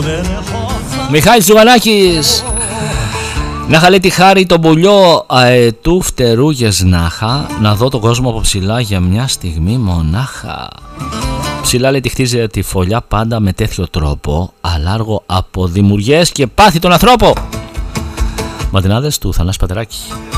Μιχάλης Ζουγανάκης. Να είχα λέει τη χάρη τον πουλιό αετού φτερούγες νάχα, να δω τον κόσμο από ψηλά για μια στιγμή μονάχα. Ψηλά λέει τη χτίζει τη φωλιά πάντα με τέτοιο τρόπο, αλάργο από δημιουργίες και πάθη τον ανθρώπο. Ματινάδες του Θανάση Πατεράκη.